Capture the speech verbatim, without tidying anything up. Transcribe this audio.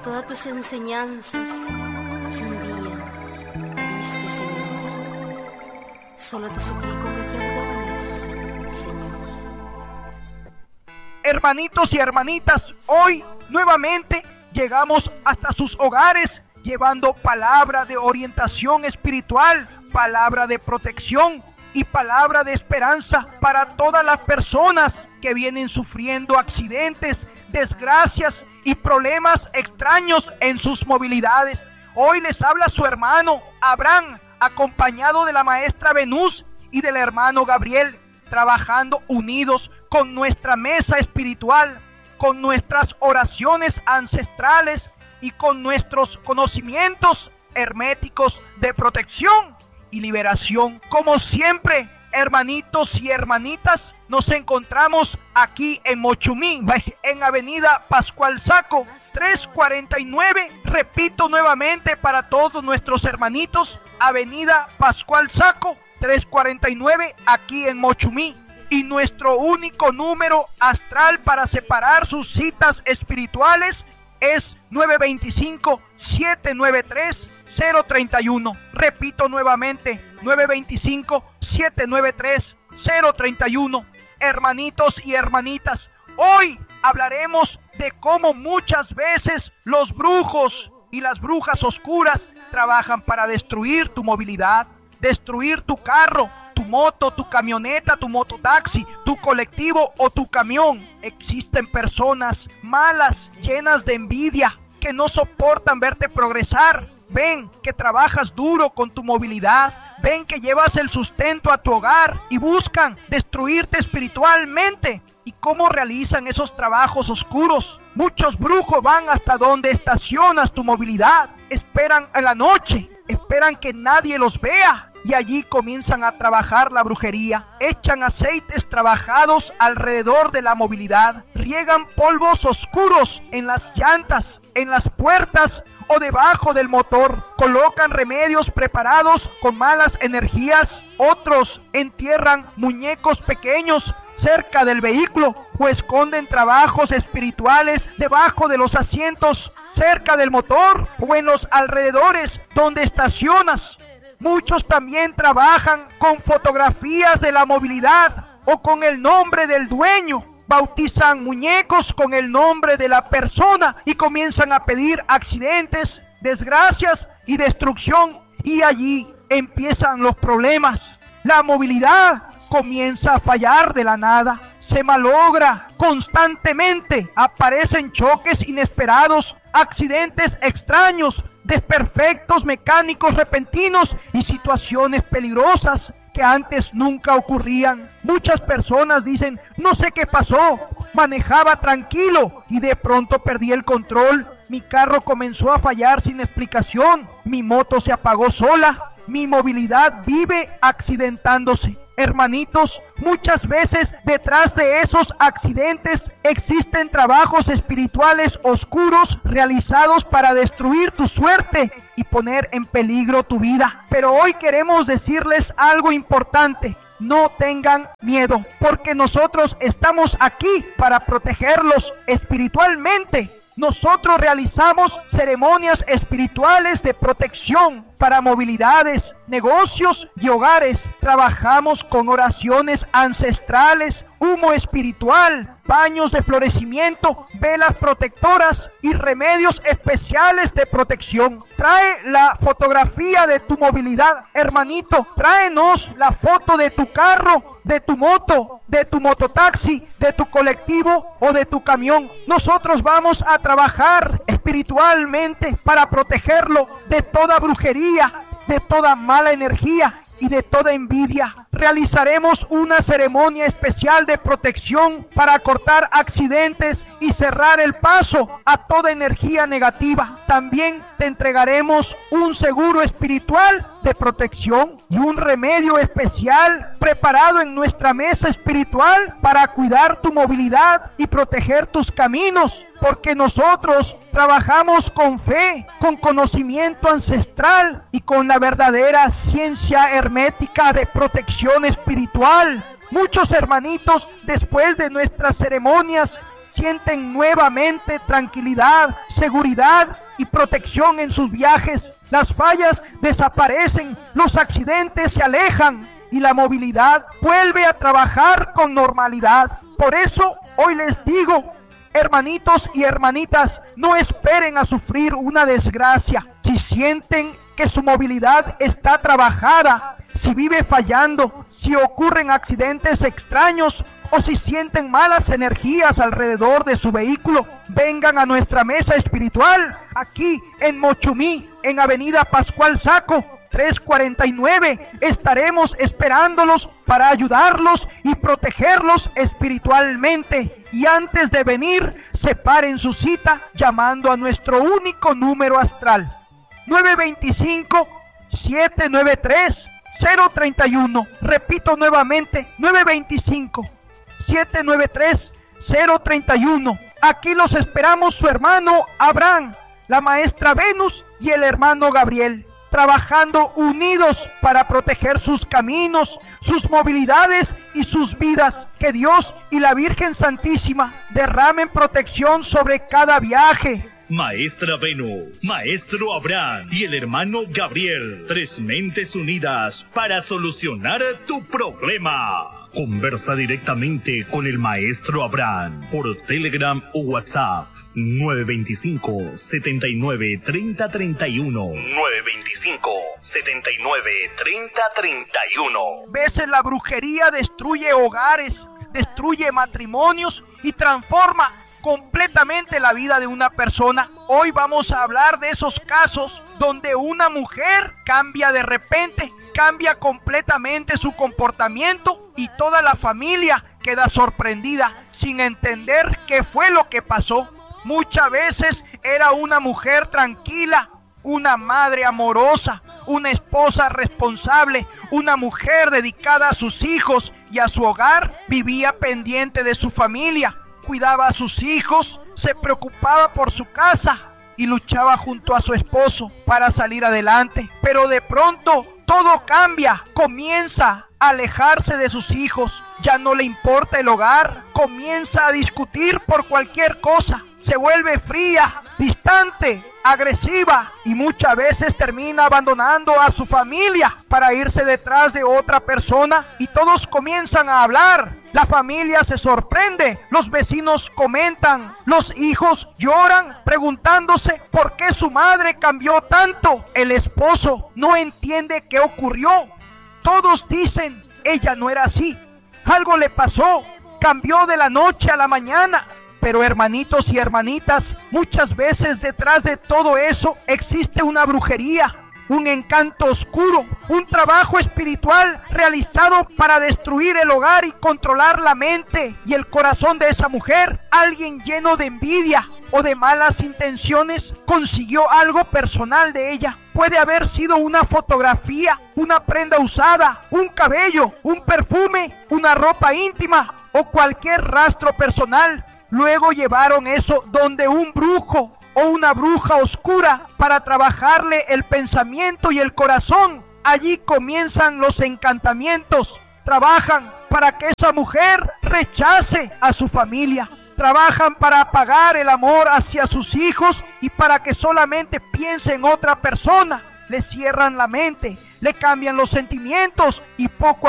todas tus enseñanzas que un día me diste, Señor. Solo te suplico me perdones, Señor. Hermanitos y hermanitas, hoy nuevamente llegamos hasta sus hogares llevando palabra de orientación espiritual, palabra de protección y palabra de esperanza para todas las personas que vienen sufriendo accidentes, desgracias y problemas extraños en sus movilidades. Hoy les habla su hermano Abraham, acompañado de la maestra Venus y del hermano Gabriel, trabajando unidos con nuestra mesa espiritual, con nuestras oraciones ancestrales y con nuestros conocimientos herméticos de protección y liberación. Como siempre, hermanitos y hermanitas, nos encontramos aquí en Mochumí, en Avenida Pascual Saco, trescientos cuarenta y nueve. Repito nuevamente para todos nuestros hermanitos, Avenida Pascual Saco, trescientos cuarenta y nueve, aquí en Mochumí. Y nuestro único número astral para separar sus citas espirituales es nueve dos cinco, siete nueve tres, cero tres uno. Repito nuevamente, nueve dos cinco, siete nueve tres, cero tres uno. Hermanitos y hermanitas, hoy hablaremos de cómo muchas veces los brujos y las brujas oscuras trabajan para destruir tu movilidad, destruir tu carro, tu moto, tu camioneta, tu mototaxi, tu colectivo o tu camión. Existen personas malas, llenas de envidia, que no soportan verte progresar. Ven que trabajas duro con tu movilidad, ven que llevas el sustento a tu hogar y buscan destruirte espiritualmente. ¿Y cómo realizan esos trabajos oscuros? Muchos brujos van hasta donde estacionas tu movilidad, esperan a la noche, esperan que nadie los vea y allí comienzan a trabajar la brujería. Echan aceites trabajados alrededor de la movilidad, riegan polvos oscuros en las llantas, en las puertas o debajo del motor, colocan remedios preparados con malas energías. Otros entierran muñecos pequeños cerca del vehículo o esconden trabajos espirituales debajo de los asientos, cerca del motor o en los alrededores donde estacionas. Muchos también trabajan con fotografías de la movilidad o con el nombre del dueño. Bautizan muñecos con el nombre de la persona y comienzan a pedir accidentes, desgracias y destrucción. Y allí empiezan los problemas. La movilidad comienza a fallar de la nada. Se malogra constantemente. Aparecen choques inesperados, accidentes extraños, desperfectos mecánicos repentinos y situaciones peligrosas que antes nunca ocurrían. Muchas personas dicen, no sé qué pasó, manejaba tranquilo y de pronto perdí el control. Mi carro comenzó a fallar sin explicación, mi moto se apagó sola, mi movilidad vive accidentándose. Hermanitos, muchas veces detrás de esos accidentes existen trabajos espirituales oscuros realizados para destruir tu suerte y poner en peligro tu vida. Pero hoy queremos decirles algo importante. No tengan miedo, porque nosotros estamos aquí para protegerlos espiritualmente. Nosotros realizamos ceremonias espirituales de protección para movilidades, negocios y hogares. Trabajamos con oraciones ancestrales, humo espiritual, baños de florecimiento, velas protectoras y remedios especiales de protección. Trae la fotografía de tu movilidad, hermanito. Tráenos la foto de tu carro, de tu moto, de tu mototaxi, de tu colectivo o de tu camión. Nosotros vamos a trabajar espiritualmente para protegerlo de toda brujería, de toda mala energía y de toda envidia. Realizaremos una ceremonia especial de protección para cortar accidentes y cerrar el paso a toda energía negativa. También te entregaremos un seguro espiritual de protección y un remedio especial preparado en nuestra mesa espiritual para cuidar tu movilidad y proteger tus caminos, porque nosotros trabajamos con fe, con conocimiento ancestral y con la verdadera ciencia hermética de protección espiritual. Muchos hermanitos, después de nuestras ceremonias, sienten nuevamente tranquilidad, seguridad y protección en sus viajes. Las fallas desaparecen, los accidentes se alejan y la movilidad vuelve a trabajar con normalidad. Por eso hoy les digo, hermanitos y hermanitas, no esperen a sufrir una desgracia. Si sienten que su movilidad está trabajada, si vive fallando, si ocurren accidentes extraños o si sienten malas energías alrededor de su vehículo, vengan a nuestra mesa espiritual, aquí en Mochumí, en Avenida Pascual Saco, trescientos cuarenta y nueve. Estaremos esperándolos para ayudarlos y protegerlos espiritualmente. Y antes de venir, separen su cita llamando a nuestro único número astral, nueve dos cinco, siete nueve tres, cero tres uno. Repito nuevamente, nueve dos cinco, siete nueve tres, cero tres uno. Aquí los esperamos su hermano Abraham, la maestra Venus y el hermano Gabriel, trabajando unidos para proteger sus caminos, sus movilidades y sus vidas. Que Dios y la Virgen Santísima derramen protección sobre cada viaje. Maestra Venus, Maestro Abraham y el hermano Gabriel, tres mentes unidas para solucionar tu problema. Conversa directamente con el Maestro Abraham por Telegram o WhatsApp nueve dos cinco, siete nueve, tres cero tres uno. nueve dos cinco, siete nueve, tres cero tres uno. Veces la brujería destruye hogares, destruye matrimonios y transforma completamente la vida de una persona. Hoy vamos a hablar de esos casos donde una mujer cambia de repente, cambia completamente su comportamiento y toda la familia queda sorprendida sin entender qué fue lo que pasó. Muchas veces era una mujer tranquila, una madre amorosa, una esposa responsable, una mujer dedicada a sus hijos y a su hogar, vivía pendiente de su familia, cuidaba a sus hijos, se preocupaba por su casa y luchaba junto a su esposo para salir adelante. Pero de pronto todo cambia, comienza a alejarse de sus hijos, ya no le importa el hogar, comienza a discutir por cualquier cosa, se vuelve fría, distante, agresiva y muchas veces termina abandonando a su familia para irse detrás de otra persona y todos comienzan a hablar. La familia se sorprende, los vecinos comentan, los hijos lloran preguntándose por qué su madre cambió tanto. El esposo no entiende qué ocurrió. Todos dicen, ella no era así, algo le pasó, cambió de la noche a la mañana. Pero hermanitos y hermanitas, muchas veces detrás de todo eso existe una brujería, un encanto oscuro, un trabajo espiritual realizado para destruir el hogar y controlar la mente y el corazón de esa mujer. Alguien lleno de envidia o de malas intenciones consiguió algo personal de ella. Puede haber sido una fotografía, una prenda usada, un cabello, un perfume, una ropa íntima o cualquier rastro personal. Luego llevaron eso donde un brujo o una bruja oscura para trabajarle el pensamiento y el corazón. Allí comienzan los encantamientos. Trabajan para que esa mujer rechace a su familia. Trabajan para apagar el amor hacia sus hijos y para que solamente piense en otra persona. Le cierran la mente, le cambian los sentimientos y poco a